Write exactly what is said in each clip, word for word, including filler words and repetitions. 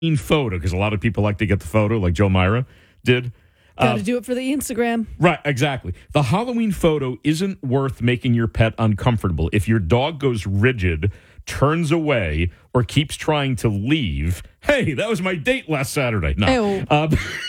photo, because a lot of people like to get the photo like Joe Myra did. Got to Uh, do it for the Instagram. Right, exactly. The Halloween photo isn't worth making your pet uncomfortable. If your dog goes rigid, turns away, or keeps trying to leave, hey, that was my date last Saturday. No. Uh,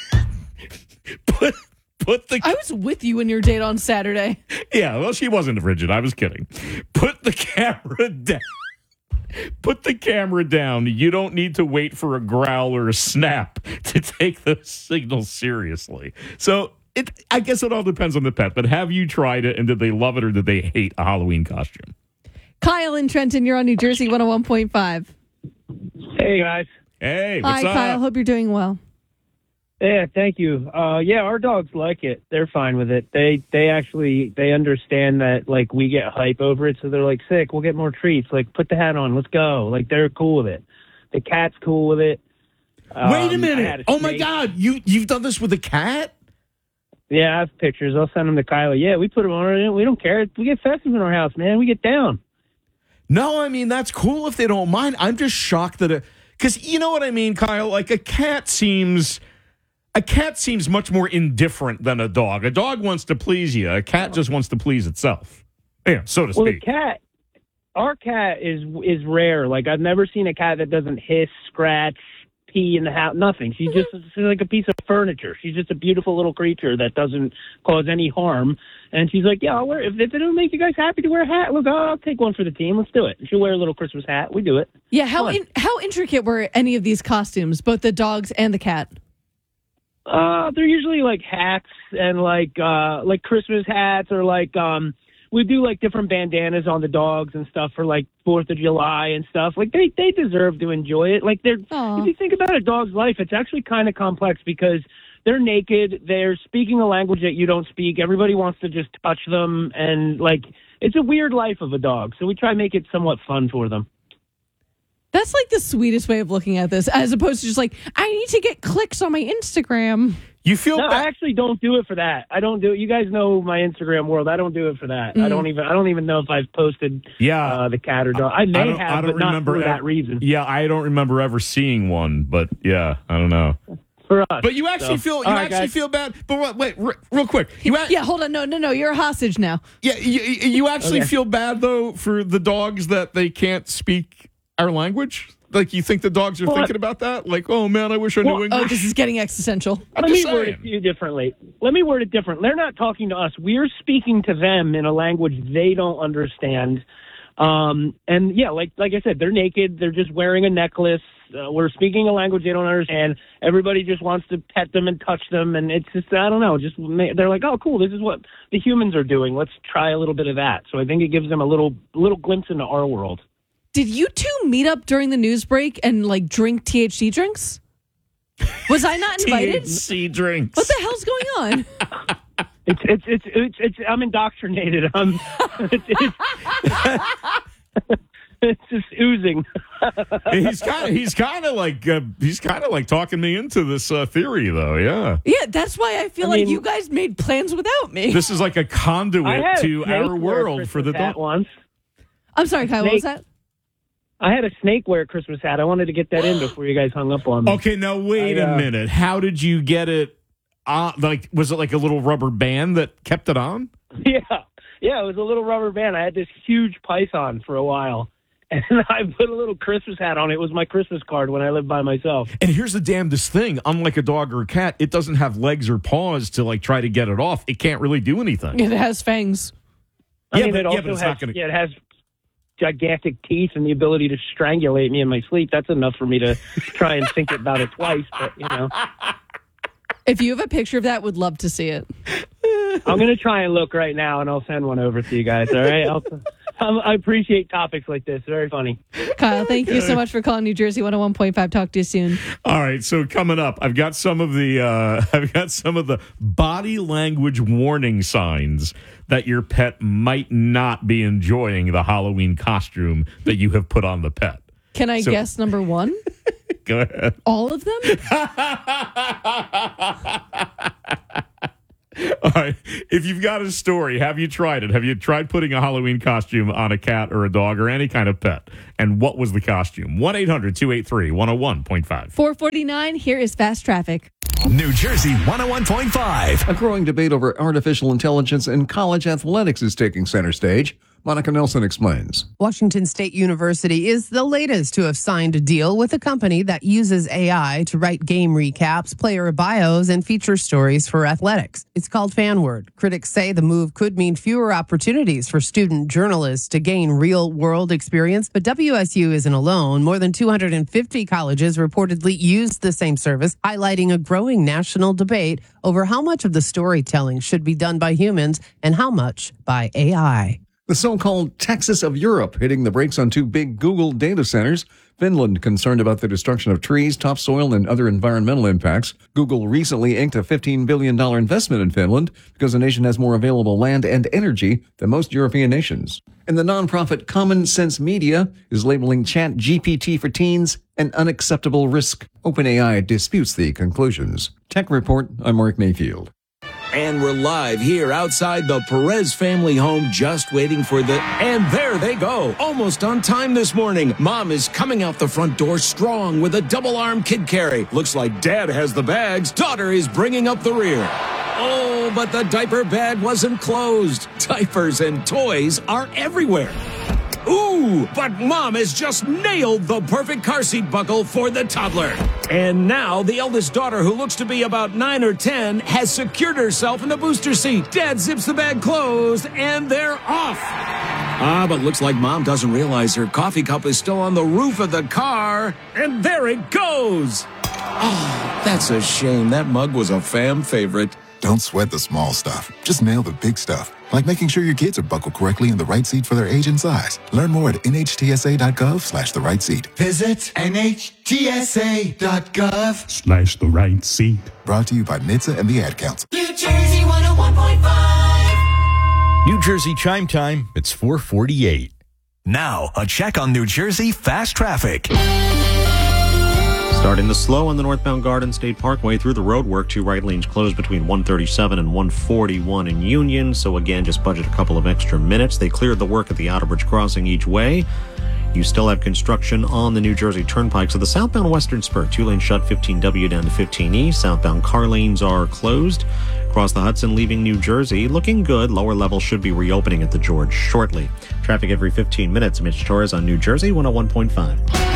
put, put the... I was with you in your date on Saturday. Yeah, well, she wasn't rigid. I was kidding. Put the camera down. Put the camera down. You don't need to wait for a growl or a snap to take those signals seriously. So it, I guess it all depends on the pet. But have you tried it, and did they love it, or did they hate a Halloween costume? Kyle in Trenton, you're on New Jersey one oh one point five. Hey, guys. Hey, what's Hi, up? Kyle. Hope you're doing well. Yeah, thank you. Uh, yeah, our dogs like it. They're fine with it. They they actually they understand that like we get hype over it, so they're like, sick. We'll get more treats. Like, put the hat on. Let's go. Like, they're cool with it. The cat's cool with it. Um, Wait a I had minute. a Oh, my snake. God. You, you've done this with a cat? Yeah, I have pictures. I'll send them to Kyla. Yeah, we put them on. We don't care. We get festive in our house, man. We get down. No, I mean, that's cool if they don't mind. I'm just shocked that a... Because you know what I mean, Kyle? Like, a cat seems... A cat seems much more indifferent than a dog. A dog wants to please you. A cat just wants to please itself. Yeah, so to Well, the speak. cat, our cat is is rare. Like, I've never seen a cat that doesn't hiss, scratch, pee in the house. Nothing. She's just she's like a piece of furniture. She's just a beautiful little creature that doesn't cause any harm. And she's like, yeah, I'll wear, if, if it'll make you guys happy to wear a hat, look, I'll take one for the team. Let's do it. She'll wear a little Christmas hat. We do it. Yeah, how Fun. in, how intricate were any of these costumes, both the dogs and the cat? Uh, they're usually like hats and like uh like Christmas hats, or like um we do like different bandanas on the dogs and stuff for like Fourth of July and stuff. Like they they deserve to enjoy it. Like they're Aw. if you think about a dog's life, it's actually kind of complex because they're naked, they're speaking a language that you don't speak. Everybody wants to just touch them, and like it's a weird life of a dog. So we try to make it somewhat fun for them. That's like the sweetest way of looking at this, as opposed to just like, I need to get clicks on my Instagram. You feel No, bad. I actually don't do it for that. I don't do it. You guys know my Instagram world. I don't do it for that. Mm. I don't even. I don't even know if I've posted Yeah. uh, the cat or dog. I may I don't, have, I don't but not remember for ev- that reason. Yeah, I don't remember ever seeing one, but yeah, I don't know. For us. But you actually So, feel you all right, actually guys. feel bad. But what, wait, re- real quick, you a- Yeah, hold on. No, no, no. You're a hostage now. yeah, you, you actually Okay. feel bad though for the dogs that they can't speak our language. Like, you think the dogs are Well, thinking about that? Like, oh man, I wish I knew Well, Oh, English. this is getting existential. I'm Let just me word saying. it to you differently. Let me word it different. They're not talking to us. We're speaking to them in a language they don't understand. Um, and yeah, like like I said, they're naked. They're just wearing a necklace. Uh, we're speaking a language they don't understand. Everybody just wants to pet them and touch them, and it's just I don't know. Just ma- they're like, oh, cool. This is what the humans are doing. Let's try a little bit of that. So I think it gives them a little little glimpse into our world. Did you two meet up during the news break and like drink T H C drinks? Was I not invited? T H C drinks. What the hell's going on? It's it's it's it's, it's I'm indoctrinated. I'm it's, it's, it's just oozing. he's kind of he's kind of like uh, he's kind of like talking me into this uh, theory though. Yeah, Yeah, that's why I feel I like mean- you guys made plans without me. this is like a I conduit had a to snake our wear a world for the Christmas hat dog. once. I'm sorry, Kyle. What was Snake. that? I had a snake wear Christmas hat. I wanted to get that in before you guys hung up on me. Okay, now wait I, a uh, minute. How did you get it? Uh, like, was it like a little rubber band that kept it on? Yeah, yeah. It was a little rubber band. I had this huge python for a while, and I put a little Christmas hat on it. It was my Christmas card when I lived by myself. And here's the damnedest thing: unlike a dog or a cat, it doesn't have legs or paws to like try to get it off. It can't really do anything. It has fangs. I Yeah, mean, but- it yeah, also but it's has not gonna- yeah, it has gigantic teeth and the ability to strangulate me in my sleep. That's enough for me to try and think about it twice. But you know. If you have a picture of that, would love to see it. I'm going to try and look right now, and I'll send one over to you guys, all right? I'll, um, I appreciate topics like this. Very funny. Kyle, thank you so much for calling New Jersey one oh one point five. Talk to you soon. All right, so coming up, I've got some of the uh, I've got some of the body language warning signs that your pet might not be enjoying the Halloween costume that you have put on the pet. Can I So- guess number one? Go ahead. All of them? All right. If you've got a story, have you tried it? Have you tried putting a Halloween costume on a cat or a dog or any kind of pet? And what was the costume? one eight hundred two eight three one oh one point five. four forty-nine, here is Fast Traffic. New Jersey one oh one point five. A growing debate over artificial intelligence in college athletics is taking center stage. Monica Nelson explains. Washington State University is the latest to have signed a deal with a company that uses A I to write game recaps, player bios, and feature stories for athletics. It's called FanWord. Critics say the move could mean fewer opportunities for student journalists to gain real-world experience, but W S U isn't alone. More than two hundred fifty colleges reportedly use the same service, highlighting a growing national debate over how much of the storytelling should be done by humans and how much by A I. The so-called Texas of Europe hitting the brakes on two big Google data centers. Finland concerned about the destruction of trees, topsoil, and other environmental impacts. Google recently inked a fifteen billion dollars investment in Finland because the nation has more available land and energy than most European nations. And the nonprofit Common Sense Media is labeling Chat G P T for teens an unacceptable risk. OpenAI disputes the conclusions. Tech Report, I'm Mark Mayfield. And we're live here outside the Perez family home, just waiting for the... And there they go, almost on time this morning. Mom is coming out the front door strong with a double-arm kid carry. Looks like Dad has the bags. Daughter is bringing up the rear. Oh, but the diaper bag wasn't closed. Diapers and toys are everywhere. Ooh, but Mom has just nailed the perfect car seat buckle for the toddler. And now the eldest daughter, who looks to be about nine or ten, has secured herself in the booster seat. Dad zips the bag closed, and they're off. Ah, but looks like Mom doesn't realize her coffee cup is still on the roof of the car. And there it goes. Oh, that's a shame. That mug was a fam favorite. Don't sweat the small stuff. Just nail the big stuff. Like making sure your kids are buckled correctly in the right seat for their age and size. Learn more at nhtsa.gov slash the right seat. Visit nhtsa.gov slash the right seat. Brought to you by N H T S A and the Ad Council. New Jersey one oh one point five. New Jersey chime time. It's four forty-eight. Now, a check on New Jersey fast traffic. Starting to slow on the northbound Garden State Parkway through the roadwork. Two right lanes closed between one thirty-seven and one forty-one in Union. So again, just budget a couple of extra minutes. They cleared the work at the Outerbridge crossing each way. You still have construction on the New Jersey Turnpike. So the southbound Western Spur, two lanes shut, fifteen W down to fifteen E. Southbound car lanes are closed. Across the Hudson, leaving New Jersey, looking good. Lower levels should be reopening at the George shortly. Traffic every fifteen minutes. Mitch Torres on New Jersey one oh one point five.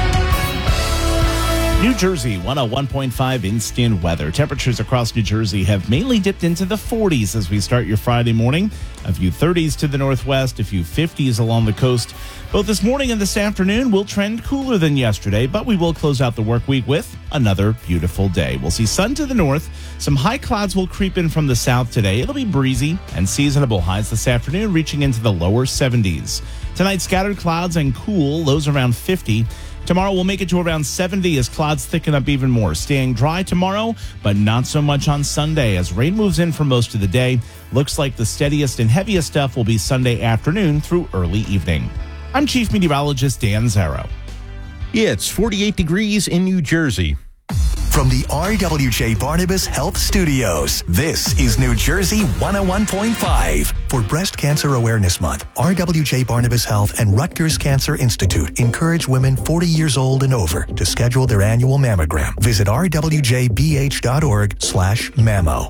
New Jersey one oh one point five instant weather. Temperatures across New Jersey have mainly dipped into the forties as we start your Friday morning. A few thirties to the northwest, a few fifties along the coast. Both this morning and this afternoon will trend cooler than yesterday, but we will close out the work week with another beautiful day. We'll see sun to the north. Some high clouds will creep in from the south today. It'll be breezy and seasonable. Highs this afternoon reaching into the lower seventies. Tonight, scattered clouds and cool, lows around fifty. Tomorrow we'll make it to around seventy as clouds thicken up even more. Staying dry tomorrow, but not so much on Sunday as rain moves in for most of the day. Looks like the steadiest and heaviest stuff will be Sunday afternoon through early evening. I'm Chief Meteorologist Dan Zarrow. Yeah, it's forty-eight degrees in New Jersey. From the R W J Barnabas Health Studios, this is New Jersey one oh one point five. For Breast Cancer Awareness Month, R W J Barnabas Health and Rutgers Cancer Institute encourage women forty years old and over to schedule their annual mammogram. Visit rwjbh.org slash mammo.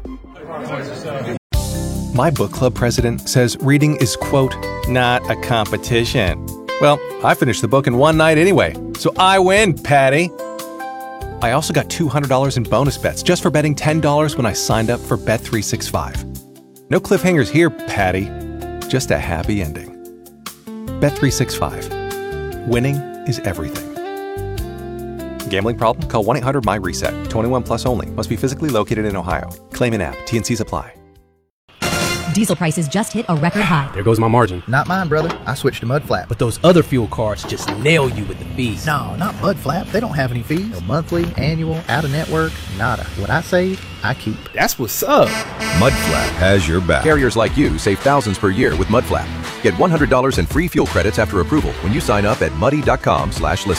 My book club president says reading is, quote, not a competition. Well, I finished the book in one night anyway, so I win, Patty. I also got two hundred dollars in bonus bets just for betting ten dollars when I signed up for Bet three sixty-five. No cliffhangers here, Patty. Just a happy ending. Bet three sixty-five. Winning is everything. Gambling problem? Call one eight hundred M Y reset. twenty-one plus only. Must be physically located in Ohio. Claim in app. T and C's apply. Diesel prices just hit a record high. There goes my margin. Not mine, brother. I switched to Mudflap. But those other fuel cards just nail you with the fees. No, not Mudflap. They don't have any fees. No monthly, annual, out-of-network, nada. What I save, I keep. That's what's up. Mudflap has your back. Carriers like you save thousands per year with Mudflap. Get one hundred dollars in free fuel credits after approval when you sign up at muddy.com slash listen.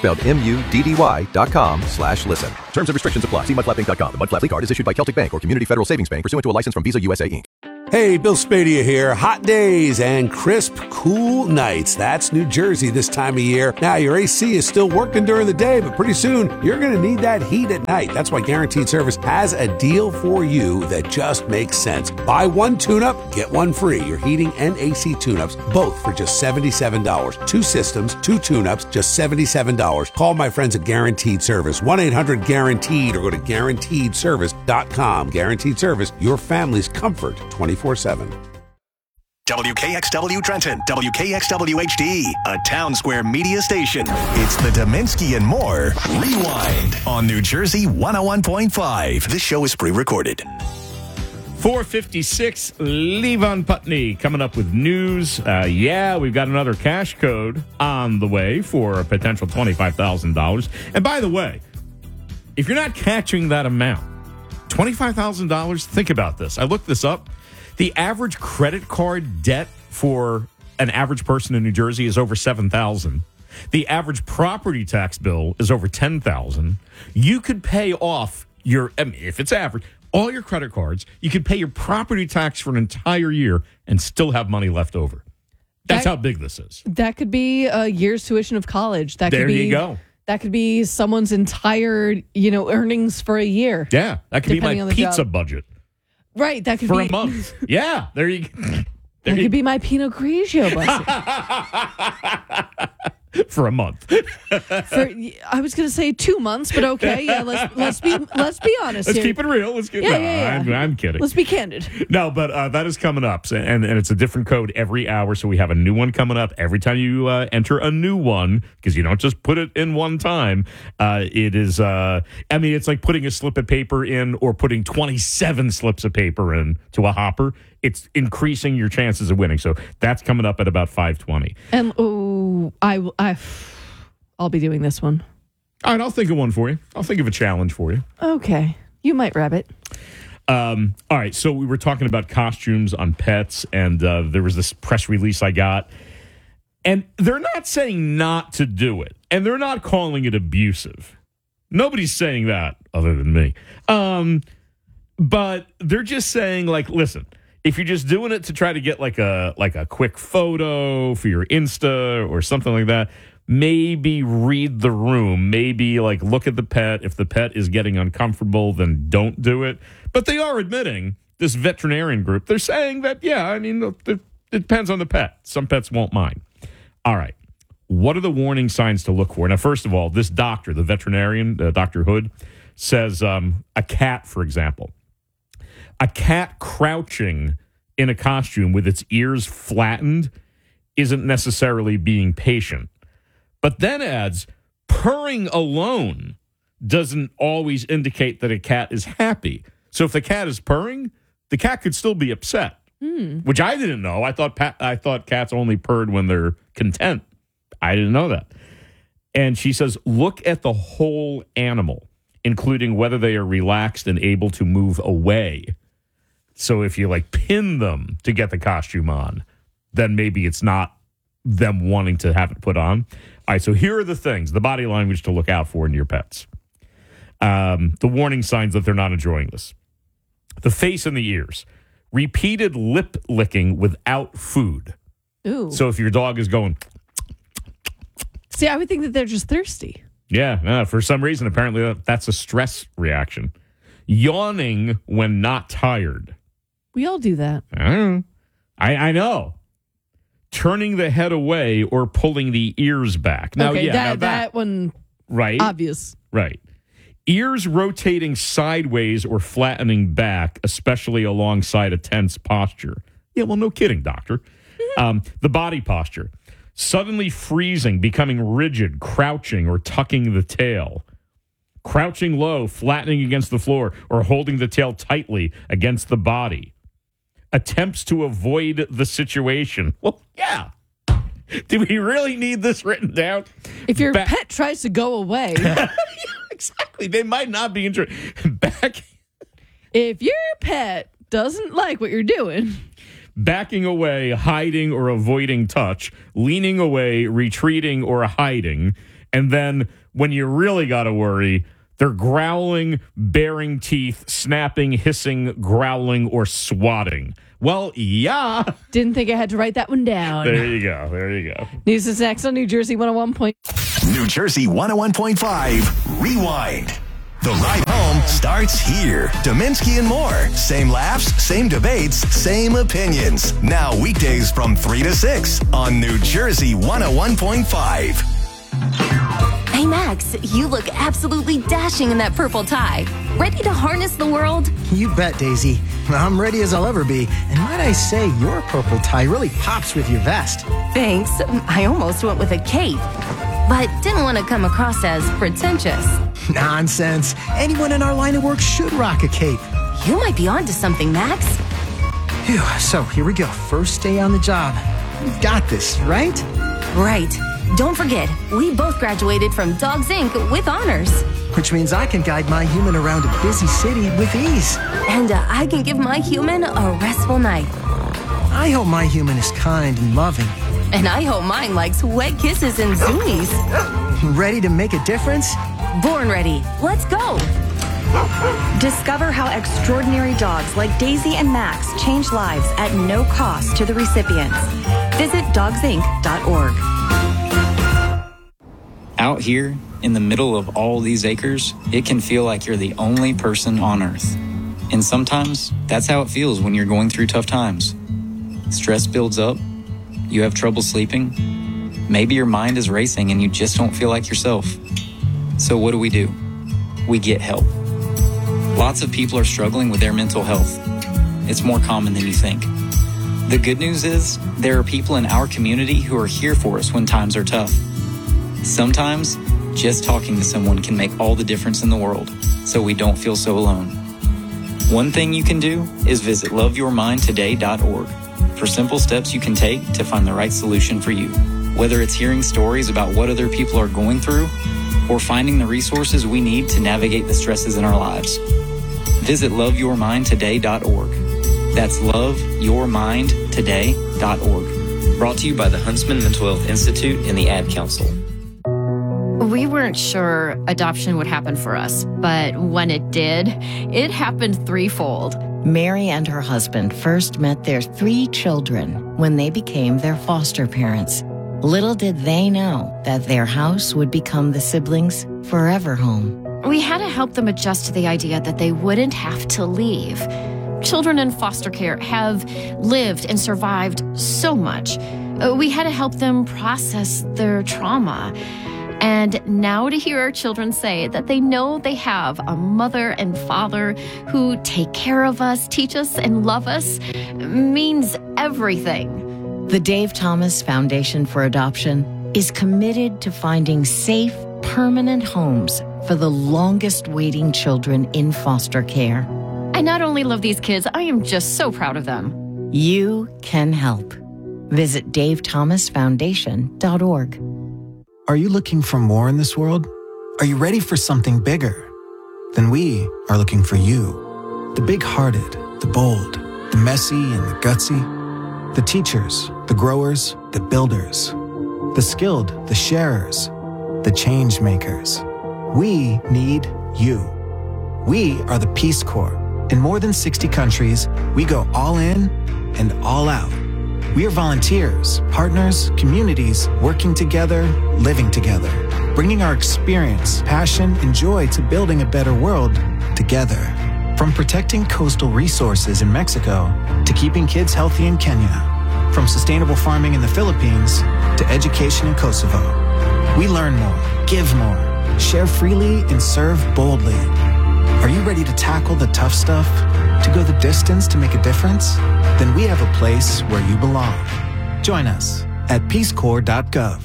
spelled M U D D Y dot com slash listen. Terms and restrictions apply. See mud flap inc dot com. The Mud Flap card is issued by Celtic Bank or Community Federal Savings Bank pursuant to a license from Visa U S A, Incorporated. Hey, Bill Spadea here. Hot days and crisp, cool nights. That's New Jersey this time of year. Now, your A C is still working during the day, but pretty soon you're going to need that heat at night. That's why Guaranteed Service has a deal for you that just makes sense. Buy one tune-up, get one free. Your heating and A C tune-ups, both for just seventy-seven dollars. Two systems, two tune-ups, just seventy-seven dollars. Call my friends at Guaranteed Service, one eight hundred guaranteed, or go to guaranteed service dot com. Guaranteed Service, your family's comfort twenty-four seven. W K X W Trenton, W K X W H D, a Town Square media station. It's the Dominski and More Rewind on New Jersey one oh one point five. This show is pre-recorded. four fifty-six, Levon Putney coming up with news. Uh, yeah, we've got another cash code on the way for a potential twenty-five thousand dollars. And by the way, if you're not catching that amount, twenty-five thousand dollars, think about this. I looked this up. The average credit card debt for an average person in New Jersey is over seven thousand dollars. The average property tax bill is over ten thousand dollars. You could pay off your, I mean, if it's average, all your credit cards. You could pay your property tax for an entire year and still have money left over. That's that, how big this is. That could be a year's tuition of college. That there could be, you go. That could be someone's entire, you know, earnings for a year. Yeah, that could be my pizza job. budget. Right, that could for be a month. Yeah, there you go. There that you could be my Pinot Grigio budget. For a month. For, I was going to say two months, but okay. Yeah, let's let's be let's be honest. Let's here. keep it real. Let's get. Yeah, no, yeah, yeah. I'm, I'm kidding. Let's be candid. No, but uh, that is coming up, and and it's a different code every hour. So we have a new one coming up every time you uh, enter a new one, because you don't just put it in one time. Uh, it is. Uh, I mean, it's like putting a slip of paper in or putting twenty-seven slips of paper in to a hopper. It's increasing your chances of winning. So that's coming up at about five twenty. And oh, I will. I, I'll be doing this one. All right, I'll think of one for you. I'll think of a challenge for you. Okay. You might rabbit. Um, all right, so we were talking about costumes on pets, and uh, there was this press release I got. And they're not saying not to do it, and they're not calling it abusive. Nobody's saying that other than me. Um, but they're just saying, like, listen, if you're just doing it to try to get like a like a quick photo for your Insta or something like that, maybe read the room. Maybe like look at the pet. If the pet is getting uncomfortable, then don't do it. But they are admitting, this veterinarian group, they're saying that, yeah, I mean, it depends on the pet. Some pets won't mind. All right. What are the warning signs to look for? Now, first of all, this doctor, the veterinarian, uh, Doctor Hood, says um, a cat, for example. A cat crouching in a costume with its ears flattened isn't necessarily being patient. But then adds, purring alone doesn't always indicate that a cat is happy. So if the cat is purring, the cat could still be upset, mm. which I didn't know. I thought pa- I thought cats only purred when they're content. I didn't know that. And she says, look at the whole animal, including whether they are relaxed and able to move away. So if you like pin them to get the costume on, then maybe it's not them wanting to have it put on. All right, so here are the things, the body language to look out for in your pets. Um, the warning signs that they're not enjoying this. The face and the ears. Repeated lip licking without food. Ooh. So if your dog is going... See, I would think that they're just thirsty. Yeah, uh, for some reason, apparently that's a stress reaction. Yawning when not tired. We all do that. I don't know. I, I know. Turning the head away or pulling the ears back. Now, okay, yeah, that, now that, that one, right? Obvious. Right. Ears rotating sideways or flattening back, especially alongside a tense posture. Yeah, well, no kidding, doctor. um, the body posture. Suddenly freezing, becoming rigid, crouching, or tucking the tail. Crouching low, flattening against the floor, or holding the tail tightly against the body. Attempts to avoid the situation. Well, yeah. Do we really need this written down? If your ba- pet tries to go away. Exactly. They might not be interested. Back. If your pet doesn't like what you're doing. Backing away, hiding or avoiding touch, leaning away, retreating or hiding, And then when you really got to worry, they're growling, baring teeth, snapping, hissing, growling, or swatting. Well, yeah. Didn't think I had to write that one down. There you go. There you go. News is next on New Jersey one oh one point five. New Jersey one oh one point five. Rewind. The ride home starts here. Dominsky and more. Same laughs, same debates, same opinions. Now weekdays from three to six on New Jersey one oh one point five. Hey, Max, you look absolutely dashing in that purple tie. Ready to harness the world? You bet, Daisy. I'm ready as I'll ever be. And might I say, your purple tie really pops with your vest. Thanks. I almost went with a cape, but didn't want to come across as pretentious. Nonsense. Anyone in our line of work should rock a cape. You might be onto something, Max. Phew, so here we go. First day on the job. You got this, right? Right. Don't forget, we both graduated from Dogs Incorporated with honors. Which means I can guide my human around a busy city with ease. And uh, I can give my human a restful night. I hope my human is kind and loving. And I hope mine likes wet kisses and zoomies. Ready to make a difference? Born ready. Let's go. Discover how extraordinary dogs like Daisy and Max change lives at no cost to the recipients. Visit dogs inc dot org. Out here, in the middle of all these acres, it can feel like you're the only person on Earth. And sometimes, that's how it feels when you're going through tough times. Stress builds up, you have trouble sleeping, maybe your mind is racing and you just don't feel like yourself. So what do we do? We get help. Lots of people are struggling with their mental health. It's more common than you think. The good news is, there are people in our community who are here for us when times are tough. Sometimes, just talking to someone can make all the difference in the world, so we don't feel so alone. One thing you can do is visit love your mind today dot org for simple steps you can take to find the right solution for you. Whether it's hearing stories about what other people are going through, or finding the resources we need to navigate the stresses in our lives. Visit love your mind today dot org. That's love your mind today dot org. Brought to you by the Huntsman Mental Health Institute and the Ad Council. We weren't sure adoption would happen for us, but when it did, it happened threefold. Mary and her husband first met their three children when they became their foster parents. Little did they know that their house would become the siblings' forever home. We had to help them adjust to the idea that they wouldn't have to leave. Children in foster care have lived and survived so much. We had to help them process their trauma. And now to hear our children say that they know they have a mother and father who take care of us, teach us, and love us means everything. The Dave Thomas Foundation for Adoption is committed to finding safe, permanent homes for the longest waiting children in foster care. I not only love these kids, I am just so proud of them. You can help. Visit dave thomas foundation dot org. Are you looking for more in this world? Are you ready for something bigger? Then we are looking for you. The big-hearted, the bold, the messy and the gutsy. The teachers, the growers, the builders. The skilled, the sharers, the change makers. We need you. We are the Peace Corps. In more than sixty countries, we go all in and all out. We are volunteers, partners, communities, working together, living together, bringing our experience, passion, and joy to building a better world together. From protecting coastal resources in Mexico to keeping kids healthy in Kenya, from sustainable farming in the Philippines to education in Kosovo. We learn more, give more, share freely, and serve boldly. Are you ready to tackle the tough stuff? To go the distance to make a difference? Then we have a place where you belong. Join us at peace corps dot gov.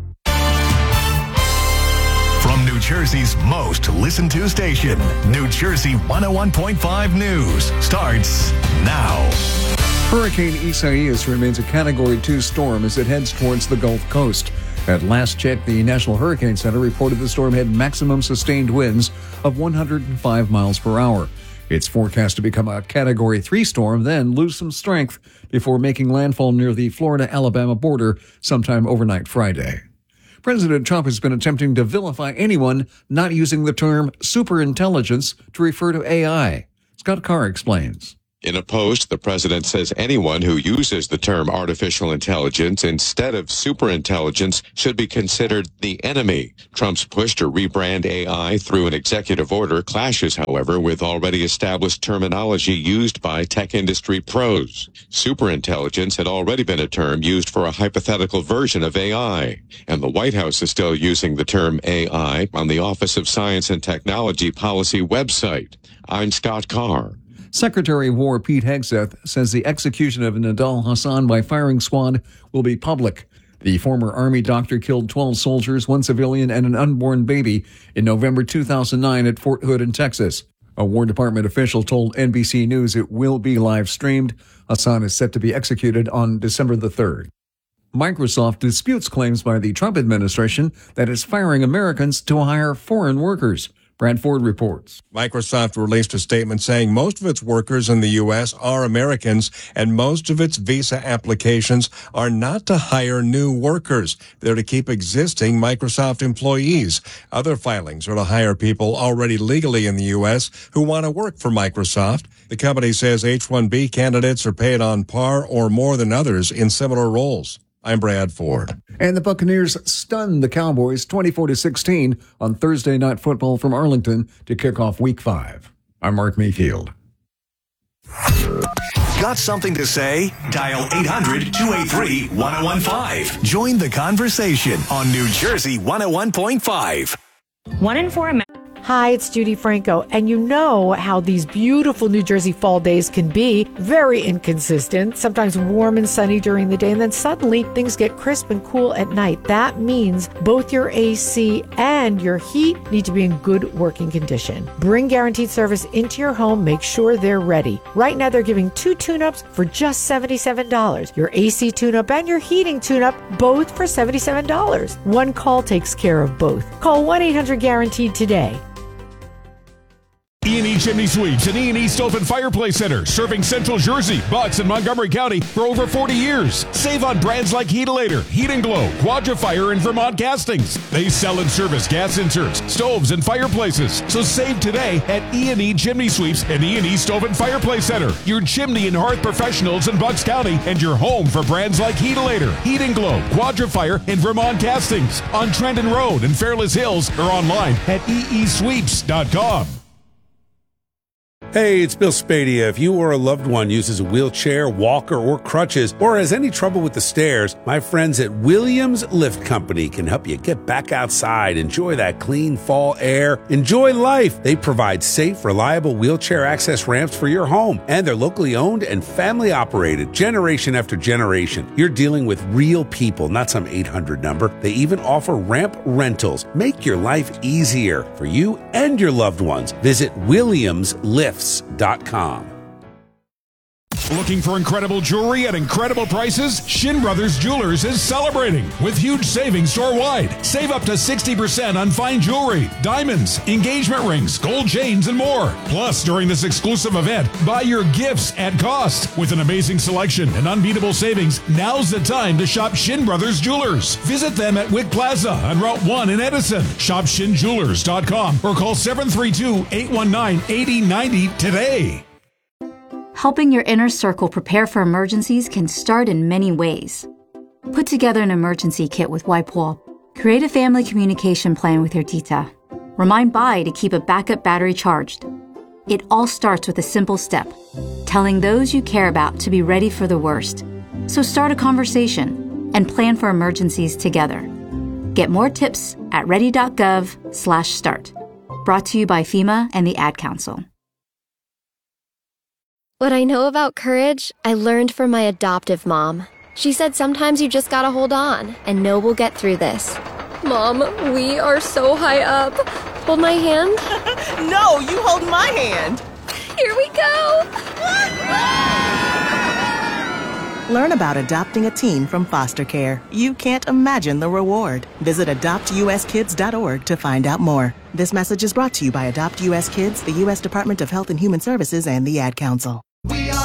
From New Jersey's most listened to station, New Jersey one oh one point five News starts now. Hurricane Isaias remains a Category two storm as it heads towards the Gulf Coast. At last check, the National Hurricane Center reported the storm had maximum sustained winds of one hundred five miles per hour. It's forecast to become a Category three storm, then lose some strength before making landfall near the Florida-Alabama border sometime overnight Friday. President Trump has been attempting to vilify anyone not using the term superintelligence to refer to A I. Scott Carr explains. In a post, the president says anyone who uses the term artificial intelligence instead of superintelligence should be considered the enemy. Trump's push to rebrand A I through an executive order clashes, however, with already established terminology used by tech industry pros. Superintelligence had already been a term used for a hypothetical version of A I, and the White House is still using the term A I on the Office of Science and Technology Policy website. I'm Scott Carr. Secretary of War Pete Hegseth says the execution of Nidal Hasan by firing squad will be public. The former Army doctor killed twelve soldiers, one civilian, and an unborn baby in November two thousand nine at Fort Hood in Texas. A War Department official told N B C News it will be live streamed. Hasan is set to be executed on December the third. Microsoft disputes claims by the Trump administration that it's firing Americans to hire foreign workers. Brad Ford reports. Microsoft released a statement saying most of its workers in the U S are Americans and most of its visa applications are not to hire new workers. They're to keep existing Microsoft employees. Other filings are to hire people already legally in the U S who want to work for Microsoft. The company says H one B candidates are paid on par or more than others in similar roles. I'm Brad Ford. And the Buccaneers stunned the Cowboys twenty-four to sixteen on Thursday Night Football from Arlington to kick off Week five. I'm Mark Mayfield. Got something to say? Dial eight hundred, two eight three, one oh one five. Join the conversation on New Jersey one oh one point five. One in four Americans. Hi, it's Judy Franco, and you know how these beautiful New Jersey fall days can be very inconsistent, sometimes warm and sunny during the day, and then suddenly things get crisp and cool at night. That means both your A C and your heat need to be in good working condition. Bring Guaranteed Service into your home, make sure they're ready. Right now, they're giving two tune-ups for just seventy-seven dollars. Your A C tune-up and your heating tune-up, both for seventy-seven dollars. One call takes care of both. Call one eight hundred guaranteed today. E and E Chimney Sweeps and E and E Stove and Fireplace Center, serving Central Jersey, Bucks, and Montgomery County for over forty years. Save on brands like Heatilator, Heat and Glow, Quadrifire, and Vermont Castings. They sell and service gas inserts, stoves, and fireplaces. So save today at E and E Chimney Sweeps and E and E Stove and Fireplace Center, your chimney and hearth professionals in Bucks County, and your home for brands like Heatilator, Heat and Glow, Quadrifire, and Vermont Castings on Trenton Road in Fairless Hills or online at e e sweeps dot com. Hey, it's Bill Spadia. If you or a loved one uses a wheelchair, walker, or crutches, or has any trouble with the stairs, my friends at Williams Lift Company can help you get back outside, enjoy that clean fall air, enjoy life. They provide safe, reliable wheelchair access ramps for your home, and they're locally owned and family operated, generation after generation. You're dealing with real people, not some eight hundred number. They even offer ramp rentals. Make your life easier for you and your loved ones. Visit Williams Lifts dot com. Looking for incredible jewelry at incredible prices? Shin Brothers Jewelers is celebrating with huge savings store-wide. Save up to sixty percent on fine jewelry, diamonds, engagement rings, gold chains, and more. Plus, during this exclusive event, buy your gifts at cost. With an amazing selection and unbeatable savings, now's the time to shop Shin Brothers Jewelers. Visit them at Wick Plaza on Route one in Edison. Shop shin jewelers dot com or call seven three two, eight one nine, eight oh nine oh today. Helping your inner circle prepare for emergencies can start in many ways. Put together an emergency kit with WipeWall. Create a family communication plan with your tita. Remind Bai to keep a backup battery charged. It all starts with a simple step, telling those you care about to be ready for the worst. So start a conversation and plan for emergencies together. Get more tips at ready.gov slash start. Brought to you by FEMA and the Ad Council. What I know about courage, I learned from my adoptive mom. She said sometimes you just gotta hold on and know we'll get through this. Mom, we are so high up. Hold my hand. No, you hold my hand. Here we go. Learn about adopting a teen from foster care. You can't imagine the reward. Visit adopt u s kids dot org to find out more. This message is brought to you by Adopt U S Kids, the U S Department of Health and Human Services, and the Ad Council.